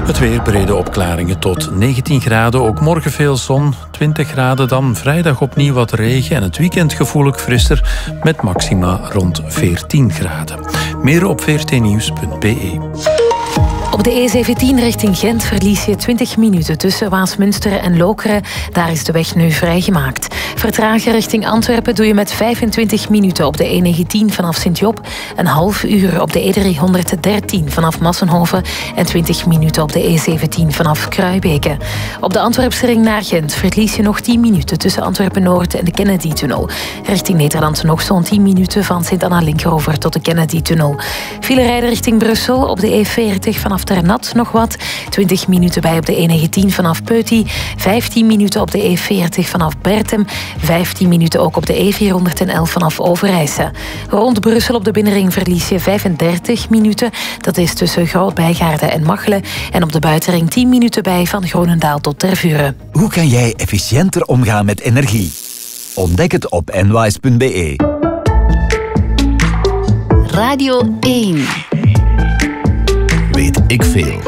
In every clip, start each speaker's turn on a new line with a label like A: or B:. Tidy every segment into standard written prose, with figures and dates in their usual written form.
A: Het weer, brede opklaringen tot 19 graden. Ook morgen veel zon, 20 graden dan. Vrijdag opnieuw wat regen en het weekend gevoelig frisser met maxima rond 14 graden. Meer op vrtnieuws.be.
B: Op de E17 richting Gent verlies je 20 minuten tussen Waasmunster en Lokeren. Daar is de weg nu vrijgemaakt. Vertragen richting Antwerpen doe je met 25 minuten op de E19 vanaf Sint-Job, een half uur op de E313 vanaf Massenhoven en 20 minuten op de E17 vanaf Kruibeke. Op de Antwerpse ring naar Gent verlies je nog 10 minuten tussen Antwerpen-Noord en de Kennedy-tunnel. Richting Nederland nog zo'n 10 minuten van Sint-Anna-Linkeroever tot de Kennedy-tunnel. File rijden richting Brussel op de E40 vanaf Ternat nog wat. 20 minuten bij op de E19 vanaf Peuty. 15 minuten op de E40 vanaf Bertem. 15 minuten ook op de E411 vanaf Overijse. Rond Brussel op de binnenring verlies je 35 minuten. Dat is tussen Groot-Bijgaarden en Machelen. En op de buitenring 10 minuten bij van Gronendaal tot Tervuren.
C: Hoe kan jij efficiënter omgaan met energie? Ontdek het op nwise.be.
D: Radio 1.
C: Weet ik veel.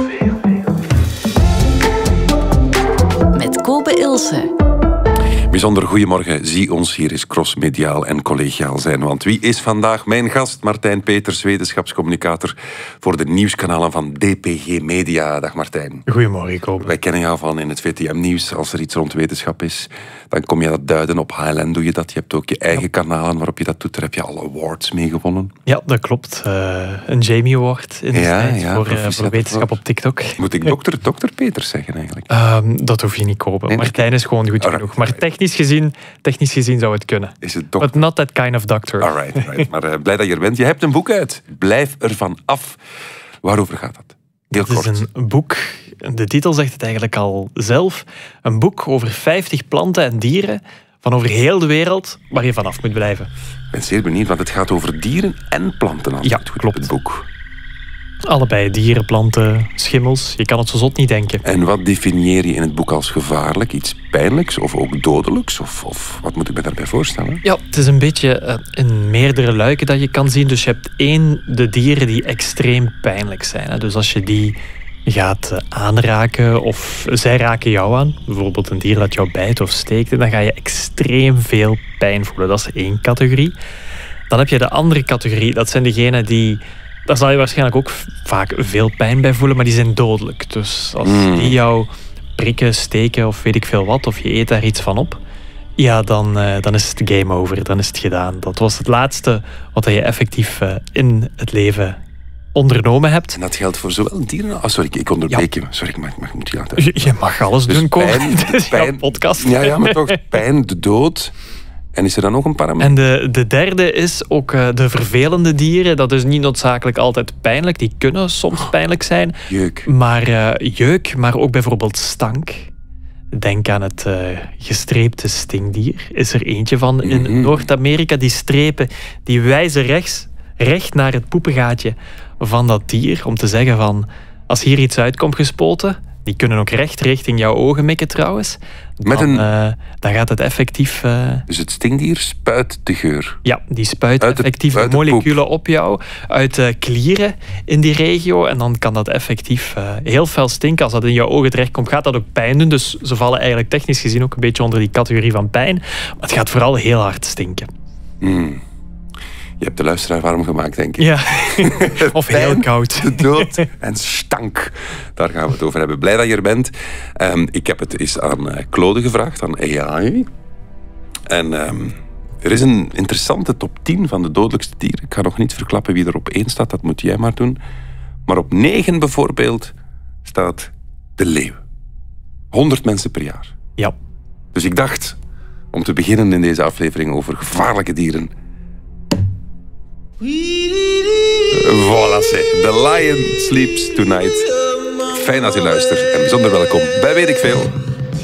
D: Met Kobe Ilse.
E: Bijzonder goedemorgen. Zie ons hier eens crossmediaal en collegiaal zijn. Want wie is vandaag mijn gast? Martijn Peters, wetenschapscommunicator voor de nieuwskanalen van DPG Media. Dag Martijn.
F: Goedemorgen, Kobe.
E: Wij kennen jou van in het VTM-nieuws. Als er iets rond wetenschap is, dan kom je dat duiden. Op HLN doe je dat. Je hebt ook je eigen kanalen waarop je dat doet. Daar heb je al awards mee gewonnen.
F: Ja, dat klopt. Een Jamie Award in de tijd voor wetenschap op TikTok.
E: Moet ik dokter Peters zeggen eigenlijk?
F: Dat hoef je niet, Kobe.
E: Nee,
F: Martijn is gewoon goed genoeg. Maar technisch gezien zou het kunnen.
E: Is het
F: But not that kind of doctor.
E: Alright. Maar blij dat je er bent. Je hebt een boek uit. Blijf ervan af. Waarover gaat dat? Heel kort.
F: Het is een boek, de titel zegt het eigenlijk al zelf. Een boek over 50 planten en dieren van over heel de wereld waar je vanaf moet blijven.
E: Ik ben zeer benieuwd, want het gaat over dieren en planten.
F: Ja, klopt.
E: Het boek.
F: Allebei dieren, planten, schimmels. Je kan het zo zot niet denken.
E: En wat definieer je in het boek als gevaarlijk? Iets pijnlijks of ook dodelijks? Of wat moet ik me daarbij voorstellen?
F: Ja, het is een beetje in meerdere luiken dat je kan zien. Dus je hebt de dieren die extreem pijnlijk zijn. Dus als je die gaat aanraken of zij raken jou aan, bijvoorbeeld een dier dat jou bijt of steekt, dan ga je extreem veel pijn voelen. Dat is 1 categorie. Dan heb je de andere categorie. Dat zijn degenen die... Daar zal je waarschijnlijk ook vaak veel pijn bij voelen, maar die zijn dodelijk. Dus als die jou prikken, steken of weet ik veel wat, of je eet daar iets van op, ja, dan is het game over. Dan is het gedaan. Dat was het laatste wat je effectief in het leven ondernomen hebt.
E: En dat geldt voor zowel dieren... sorry, ik onderbreek je. Sorry, ik moet je laten...
F: Je mag alles doen, Koen. Het is jouw podcast.
E: Ja, maar toch, pijn, de dood... En is er dan nog een parameter?
F: En de derde is ook de vervelende dieren. Dat is niet noodzakelijk altijd pijnlijk. Die kunnen soms pijnlijk zijn.
E: Jeuk.
F: Maar ook bijvoorbeeld stank. Denk aan het gestreepte stingdier. Is er eentje van in Noord-Amerika. Die strepen die wijzen recht naar het poepengaatje van dat dier. Om te zeggen van, als hier iets uitkomt gespoten... Die kunnen ook recht richting jouw ogen mikken trouwens. Dan gaat het effectief...
E: Dus het stingdier spuit de geur?
F: Ja, die spuit effectief de moleculen op jou uit de klieren in die regio. En dan kan dat effectief heel fel stinken. Als dat in jouw ogen terechtkomt, gaat dat ook pijn doen. Dus ze vallen eigenlijk technisch gezien ook een beetje onder die categorie van pijn. Maar het gaat vooral heel hard stinken.
E: Je hebt de luisteraar warm gemaakt, denk ik.
F: Ja, of heel koud.
E: De dood en stank. Daar gaan we het over hebben. Blij dat je er bent. Ik heb het eens aan Claude gevraagd, aan AI. En er is een interessante top 10 van de dodelijkste dieren. Ik ga nog niet verklappen wie er op 1 staat, dat moet jij maar doen. Maar op 9 bijvoorbeeld staat de leeuw. 100 mensen per jaar.
F: Ja.
E: Dus ik dacht, om te beginnen in deze aflevering over gevaarlijke dieren... Voilà, The Lion Sleeps Tonight. Fijn dat u luistert en bijzonder welkom bij Weet ik Veel.